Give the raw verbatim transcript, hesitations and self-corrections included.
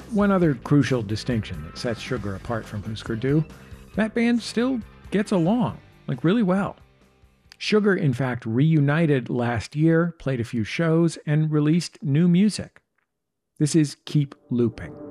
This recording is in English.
one other crucial distinction that sets Sugar apart from Husker Du: that band still gets along, like really well. Sugar, in fact, reunited last year, played a few shows, and released new music. This is Keep Looping.